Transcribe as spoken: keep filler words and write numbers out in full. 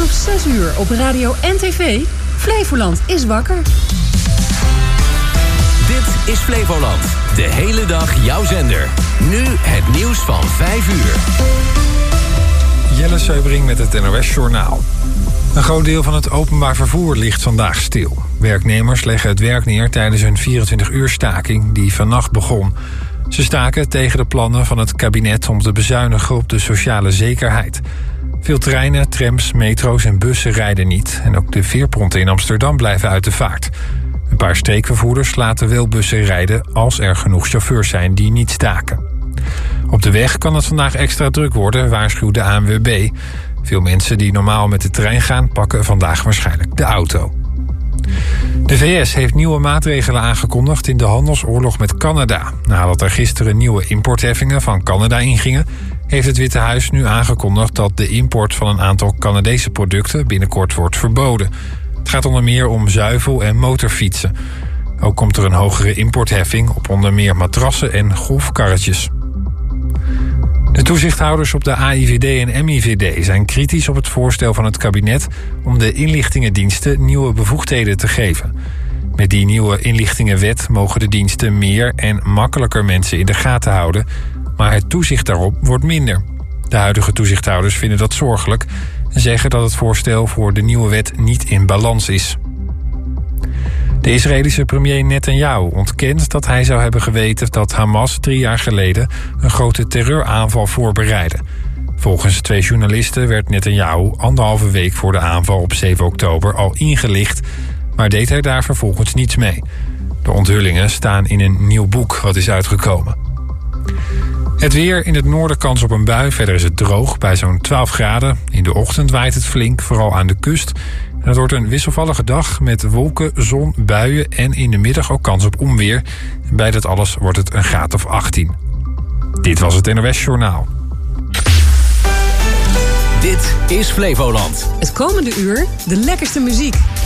vanaf zes uur op radio en tv. Flevoland is wakker. Dit is Flevoland. De hele dag jouw zender. Nu het nieuws van vijf uur. Jelle Seubring met het N O S-journaal. Een groot deel van het openbaar vervoer ligt vandaag stil. Werknemers leggen het werk neer tijdens een vierentwintig uur staking die vannacht begon. Ze staken tegen de plannen van het kabinet om te bezuinigen op de sociale zekerheid. Veel treinen, trams, metro's en bussen rijden niet. En ook de veerponten in Amsterdam blijven uit de vaart. Een paar streekvervoerders laten wel bussen rijden als er genoeg chauffeurs zijn die niet staken. Op de weg kan het vandaag extra druk worden, waarschuwt de A N W B. Veel mensen die normaal met de trein gaan, pakken vandaag waarschijnlijk de auto. De V S heeft nieuwe maatregelen aangekondigd in de handelsoorlog met Canada. Nadat er gisteren nieuwe importheffingen van Canada ingingen, heeft het Witte Huis nu aangekondigd dat de import van een aantal Canadese producten binnenkort wordt verboden. Het gaat onder meer om zuivel- en motorfietsen. Ook komt er een hogere importheffing op onder meer matrassen en golfkarretjes. De toezichthouders op de A I V D en M I V D zijn kritisch op het voorstel van het kabinet om de inlichtingendiensten nieuwe bevoegdheden te geven. Met die nieuwe inlichtingenwet mogen de diensten meer en makkelijker mensen in de gaten houden, maar het toezicht daarop wordt minder. De huidige toezichthouders vinden dat zorgelijk en zeggen dat het voorstel voor de nieuwe wet niet in balans is. De Israëlische premier Netanyahu ontkent dat hij zou hebben geweten dat Hamas drie jaar geleden een grote terreuraanval voorbereidde. Volgens twee journalisten werd Netanyahu anderhalve week voor de aanval op zeven oktober al ingelicht, maar deed hij daar vervolgens niets mee. De onthullingen staan in een nieuw boek wat is uitgekomen. Het weer, in het noorden kans op een bui. Verder is het droog bij zo'n twaalf graden. In de ochtend waait het flink, vooral aan de kust. En het wordt een wisselvallige dag met wolken, zon, buien en in de middag ook kans op onweer. En bij dat alles wordt het een graad of achttien. Dit was het N O S-journaal. Dit is Flevoland. Het komende uur de lekkerste muziek.